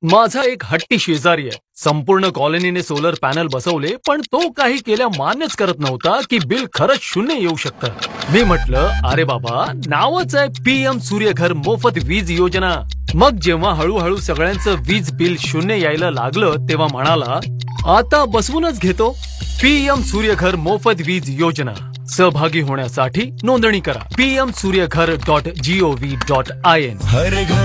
माझा एक हट्टी शेजारी आहे. संपूर्ण कॉलनीने सोलर पॅनल बसवले, पण तो काही केल्या मान्यच करत नव्हता की बिल खरंच 0 येऊ शकतं. मी म्हटलं, अरे बाबा, नावच आहे PM सूर्यघर मोफत वीज योजना. मग जेव्हा हळूहळू सगळ्यांचं वीज बिल 0 यायला लागलं, तेव्हा म्हणाला, आता बसवूनच घेतो. PM सूर्यघर मोफत वीज योजना. सहभागी होण्यासाठी नोंदणी करा. pmsuryaghar.gov.in.